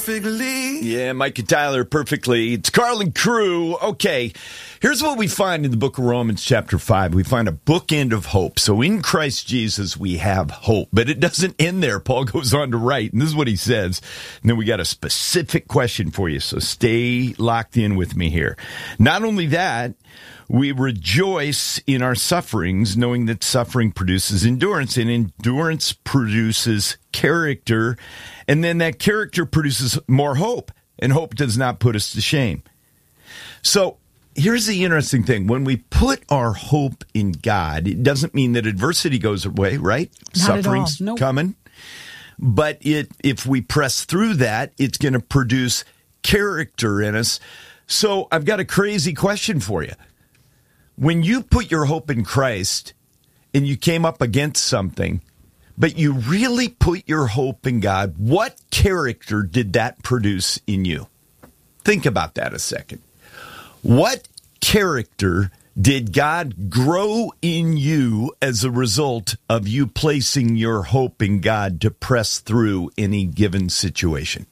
perfectly. Yeah, Mike and Tyler, perfectly. It's Carlin Crew. Okay, here's what we find in the book of Romans chapter 5. We find a bookend of hope. So in Christ Jesus, we have hope. But it doesn't end there. Paul goes on to write, and this is what he says. And then we got a specific question for you, so stay locked in with me here. Not only that, we rejoice in our sufferings, knowing that suffering produces endurance, and endurance produces character, and then that character produces more hope, and hope does not put us to shame. So here's the interesting thing. When we put our hope in God, it doesn't mean that adversity goes away, right? Not Suffering's at all. Nope. coming. But if we press through that, it's going to produce character in us. So I've got a crazy question for you. When you put your hope in Christ and you came up against something, but you really put your hope in God, what character did that produce in you? Think about that a second. What character did God grow in you as a result of you placing your hope in God to press through any given situation?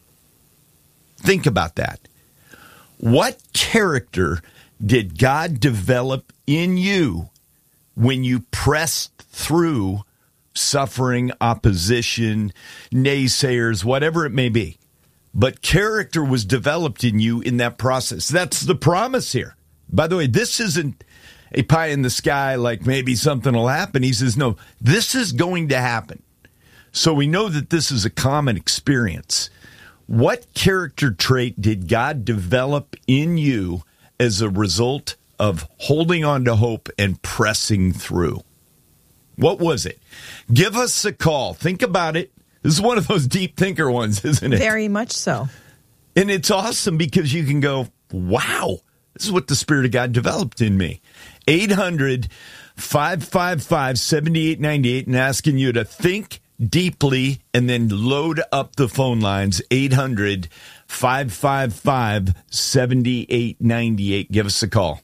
Think about that. What character did God develop in you when you pressed through suffering, opposition, naysayers, whatever it may be? But character was developed in you in that process. That's the promise here. By the way, this isn't a pie in the sky like maybe something will happen. He says, no, this is going to happen. So we know that this is a common experience. What character trait did God develop in you as a result of holding on to hope and pressing through? What was it? Give us a call. Think about it. This is one of those deep thinker ones, isn't it? Very much so. And it's awesome because you can go, wow, this is what the Spirit of God developed in me. 800-555-7898, and asking you to think deeply and then load up the phone lines. 800-555-7898. Give us a call.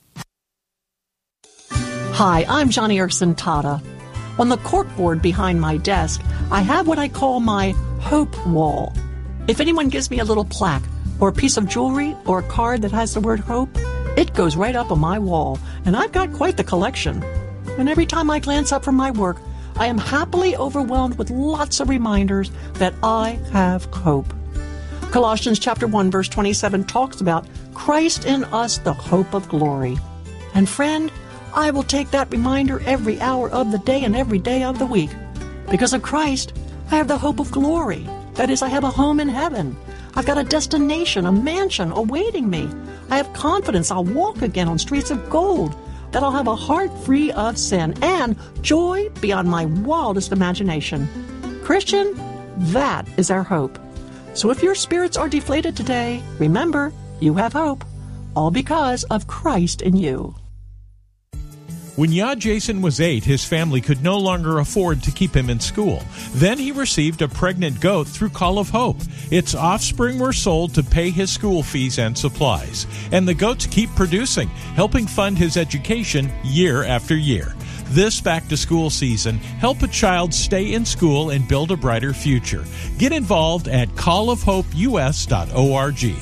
Hi, I'm Johnny Erson Tata. On the corkboard behind my desk, I have what I call my hope wall. If anyone gives me a little plaque or a piece of jewelry or a card that has the word hope, it goes right up on my wall, and I've got quite the collection. And every time I glance up from my work, I am happily overwhelmed with lots of reminders that I have hope. Colossians chapter 1, verse 27 talks about Christ in us, the hope of glory. And friend, I will take that reminder every hour of the day and every day of the week. Because of Christ, I have the hope of glory. That is, I have a home in heaven. I've got a destination, a mansion awaiting me. I have confidence I'll walk again on streets of gold, that I'll have a heart free of sin, and joy beyond my wildest imagination. Christian, that is our hope. So if your spirits are deflated today, remember, you have hope, all because of Christ in you. When Yad Jason was 8, his family could no longer afford to keep him in school. Then he received a pregnant goat through Call of Hope. Its offspring were sold to pay his school fees and supplies. And the goats keep producing, helping fund his education year after year. This back-to-school season, help a child stay in school and build a brighter future. Get involved at callofhopeus.org.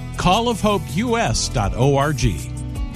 callofhopeus.org.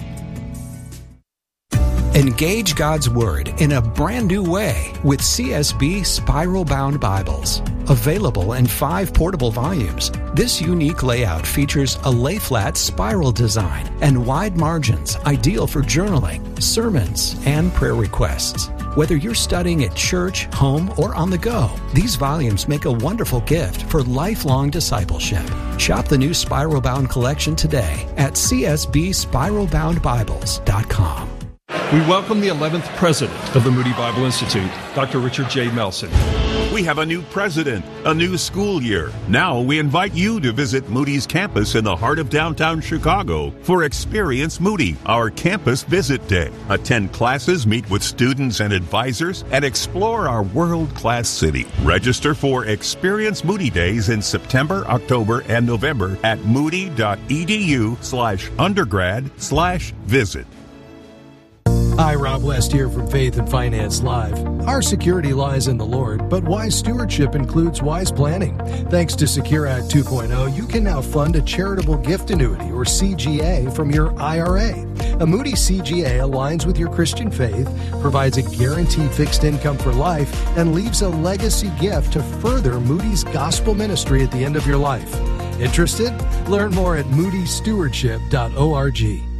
Engage God's Word in a brand new way with CSB Spiral Bound Bibles. Available in 5 portable volumes, this unique layout features a lay-flat spiral design and wide margins, ideal for journaling, sermons, and prayer requests. Whether you're studying at church, home, or on the go, these volumes make a wonderful gift for lifelong discipleship. Shop the new Spiral Bound collection today at csbspiralboundbibles.com. We welcome the 11th president of the Moody Bible Institute, Dr. Richard J. Melson. We have a new president, a new school year. Now we invite you to visit Moody's campus in the heart of downtown Chicago for Experience Moody, our campus visit day. Attend classes, meet with students and advisors, and explore our world-class city. Register for Experience Moody Days in September, October, and November at moody.edu/undergrad/visit. Hi, Rob West here from Faith and Finance Live. Our security lies in the Lord, but wise stewardship includes wise planning. Thanks to Secure Act 2.0, you can now fund a charitable gift annuity, or CGA, from your IRA. A Moody CGA aligns with your Christian faith, provides a guaranteed fixed income for life, and leaves a legacy gift to further Moody's gospel ministry at the end of your life. Interested? Learn more at moodystewardship.org.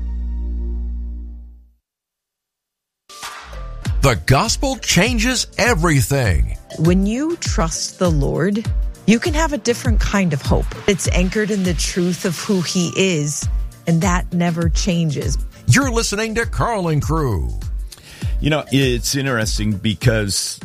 The gospel changes everything. When you trust the Lord, you can have a different kind of hope. It's anchored in the truth of who He is, and that never changes. You're listening to Carl Crew. You know, it's interesting because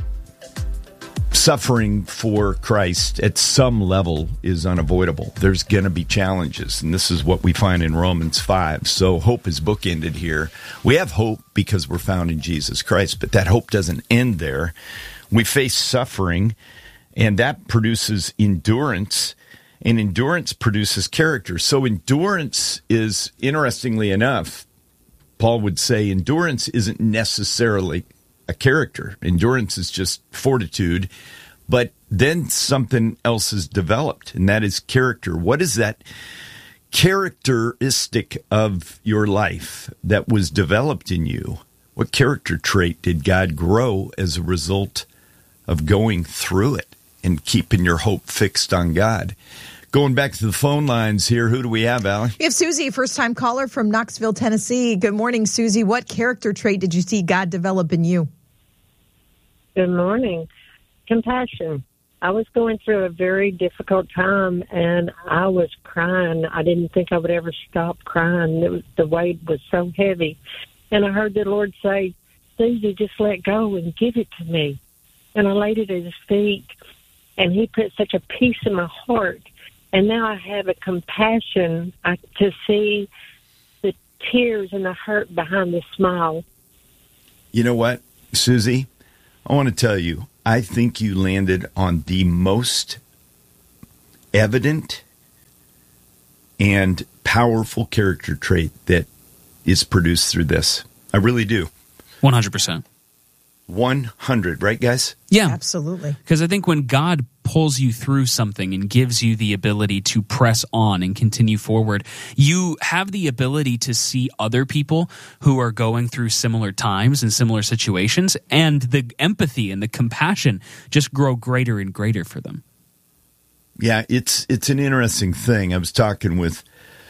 suffering for Christ at some level is unavoidable. There's going to be challenges, and this is what we find in Romans 5. So hope is bookended here. We have hope because we're found in Jesus Christ, but that hope doesn't end there. We face suffering, and that produces endurance, and endurance produces character. So endurance is, interestingly enough, Paul would say endurance isn't necessarily a character. Endurance is just fortitude, but then something else is developed, and that is character. What is that characteristic of your life that was developed in you? What character trait did God grow as a result of going through it and keeping your hope fixed on God? Going back to the phone lines here, who do we have, Allie? We have Susie, first-time caller from Knoxville, Tennessee. Good morning, Susie. What character trait did you see God develop in you? Good morning. Compassion. I was going through a very difficult time, and I was crying. I didn't think I would ever stop crying. The weight was so heavy. And I heard the Lord say, Susie, just let go and give it to me. And I laid it at His feet, and He put such a peace in my heart. And now I have a compassion to see the tears and the hurt behind the smile. You know what, Susie? I want to tell you, I think you landed on the most evident and powerful character trait that is produced through this. I really do. 100%. 100, right, guys? Yeah. Absolutely. Because I think when God pulls you through something and gives you the ability to press on and continue forward, you have the ability to see other people who are going through similar times and similar situations, and the empathy and the compassion just grow greater and greater for them. Yeah, it's an interesting thing. I was talking with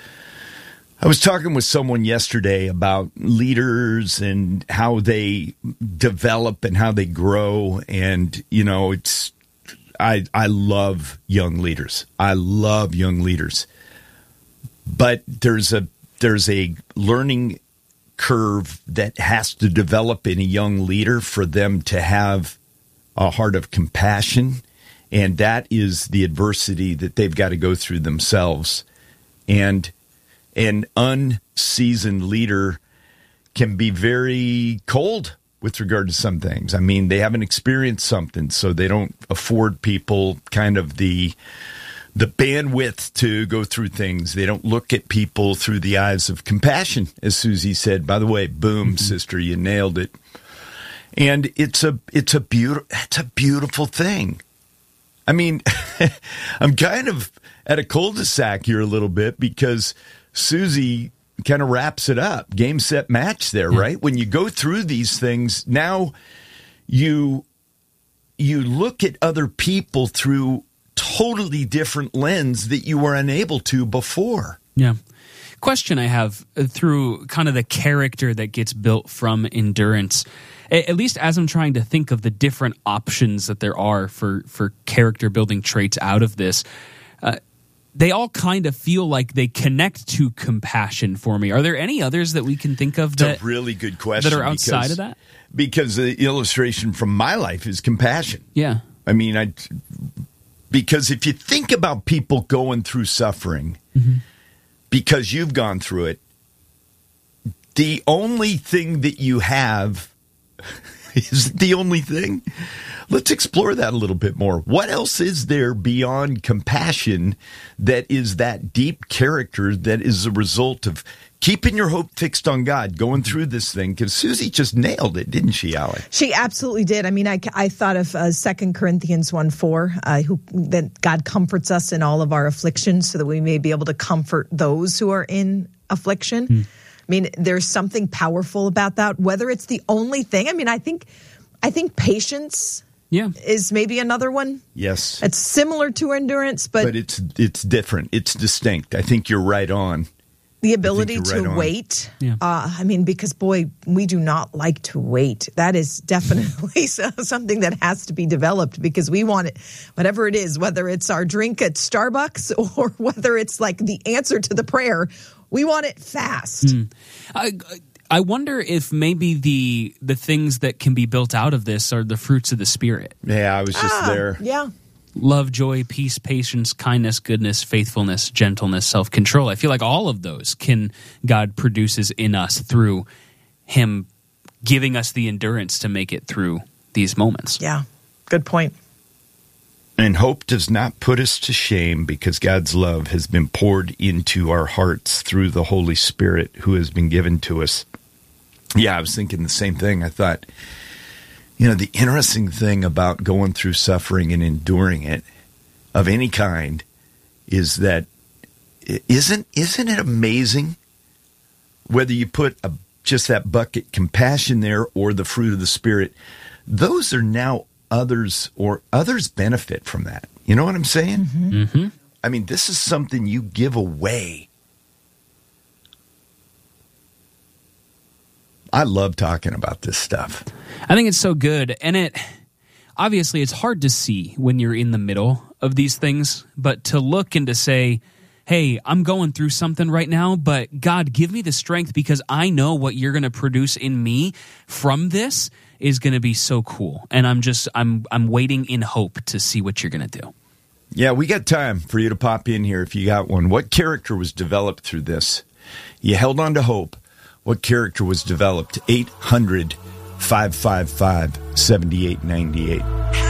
someone yesterday about leaders and how they develop and how they grow. And, you know, I love young leaders. I love young leaders. But there's a learning curve that has to develop in a young leader for them to have a heart of compassion. And that is the adversity that they've got to go through themselves. And an unseasoned leader can be very cold with regard to some things. I mean, they haven't experienced something, so they don't afford people kind of the bandwidth to go through things. They don't look at people through the eyes of compassion, as Susie said. By the way, boom, sister, you nailed it. And it's a beautiful thing. I mean, I'm kind of at a cul-de-sac here a little bit because Susie kind of wraps it up. Game, set, match there, right? When you go through these things, now you look at other people through totally different lens that you were unable to before. Yeah. Question I have through kind of the character that gets built from endurance, at least as I'm trying to think of the different options that there are for character building traits out of this, they all kind of feel like they connect to compassion for me. Are there any others that we can think of That's a really good question that are outside of that? Because the illustration from my life is compassion. Yeah. I mean, because if you think about people going through suffering, because you've gone through it, the only thing that you have Is it the only thing? Let's explore that a little bit more. What else is there beyond compassion that is that deep character that is a result of keeping your hope fixed on God, going through this thing? Because Susie just nailed it, didn't she, Allie? She absolutely did. I mean, I thought of 2 Corinthians 1:4, that God comforts us in all of our afflictions so that we may be able to comfort those who are in affliction. I mean, there's something powerful about that, whether it's the only thing. I mean, I think patience is maybe another one. Yes. It's similar to endurance, but it's different. It's distinct. I think you're right on. The ability to wait. Yeah. I mean, because, boy, we do not like to wait. That is definitely something that has to be developed because we want it, whatever it is, whether it's our drink at Starbucks or whether it's like the answer to the prayer, we want it fast. I wonder if maybe the things that can be built out of this are the fruits of the Spirit. Yeah, I was just there. Yeah. Love, joy, peace, patience, kindness, goodness, faithfulness, gentleness, self-control. I feel like all of those God produces in us through Him giving us the endurance to make it through these moments. Yeah, good point. And hope does not put us to shame because God's love has been poured into our hearts through the Holy Spirit who has been given to us. Yeah, I was thinking the same thing. I thought, the interesting thing about going through suffering and enduring it of any kind is that isn't it amazing whether you put just that bucket compassion there or the fruit of the Spirit, those are now others benefit from that. You know what I'm saying? Mm-hmm. I mean, this is something you give away. I love talking about this stuff. I think it's so good. And obviously it's hard to see when you're in the middle of these things, but to look and to say, hey, I'm going through something right now, but God, give me the strength because I know what you're going to produce in me from this is going to be so cool. And I'm waiting in hope to see what you're going to do. Yeah, we got time for you to pop in here if you got one. What character was developed through this? You held on to hope. What character was developed? 800-555-7898.